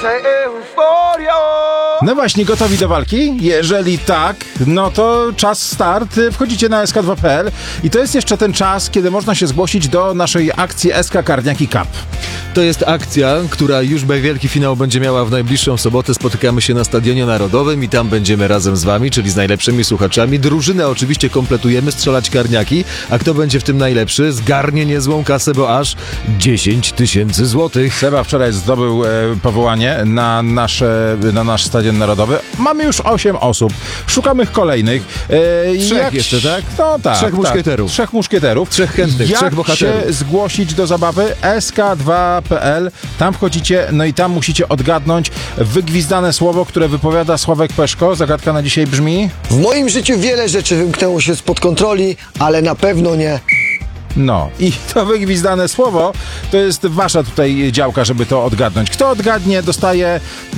No właśnie, gotowi do walki? Jeżeli tak, no to czas start. Wchodzicie na sk2.pl i to jest jeszcze ten czas, kiedy można się zgłosić do naszej akcji SK Karniaki Cup. To jest akcja, która już wielki finał będzie miała w najbliższą sobotę. Spotykamy się na Stadionie Narodowym i tam będziemy razem z wami, czyli z najlepszymi słuchaczami. Drużynę oczywiście kompletujemy, strzelać karniaki, a kto będzie w tym najlepszy, zgarnie niezłą kasę, bo aż 10 000 złotych. Seba wczoraj zdobył powołanie na nasz Stadion Narodowy. Mamy już 8 osób. Szukamy kolejnych. Trzech jeszcze, tak? No tak. Trzech muszkieterów. Trzech muszkieterów. Trzech chętnych, Jak trzech bohaterów. się zgłosić do zabawy? sk2.pl. Tam wchodzicie, no i tam musicie odgadnąć wygwizdane słowo, które wypowiada Sławek Peszko. Zagadka na dzisiaj brzmi... W moim życiu wiele rzeczy wymknęło się spod kontroli, ale na pewno nie. No i to wygwizdane słowo to jest wasza tutaj działka, żeby to odgadnąć. Kto odgadnie, dostaje